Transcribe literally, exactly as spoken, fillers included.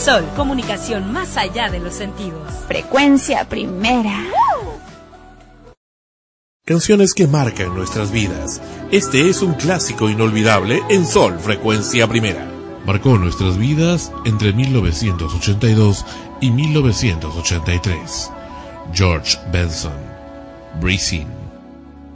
Sol, comunicación más allá de los sentidos. Frecuencia Primera. Canciones que marcan nuestras vidas. Este es un clásico inolvidable en Sol, Frecuencia Primera. Marcó nuestras vidas entre mil novecientos ochenta y dos y mil novecientos ochenta y tres. George Benson, Breathe In.